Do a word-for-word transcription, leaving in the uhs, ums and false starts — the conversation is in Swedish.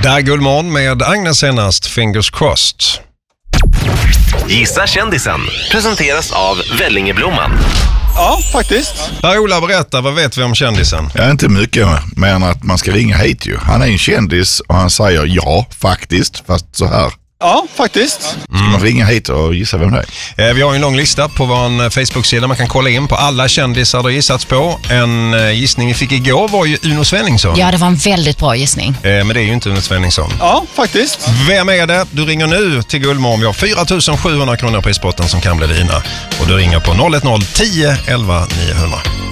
Där Gullmorgon med Agnes senast, fingers crossed. Gissa kändisen presenteras av Vellingeblomman. Ja, faktiskt. Per-Ola, berätta, vad vet vi om kändisen? Ja, inte mycket, men att man ska ringa hit ju. Han är en kändis och han säger ja, faktiskt, fast så här. Ja, faktiskt. Ska man ringa hit och gissa vem det är? Eh, vi har en lång lista på vår Facebook-sida. Man kan kolla in på alla kändisar det gissats på. En eh, gissning vi fick igår var ju Uno Svenningsson. Ja, det var en väldigt bra gissning. Eh, men det är ju inte Uno Svenningsson. Ja, faktiskt. Vem är det? Du ringer nu till Gullmorgon. Vi har fyra tusen sjuhundra kronor på ispotten som kan bli dina. Och du ringer på noll ett noll tio elva niohundra.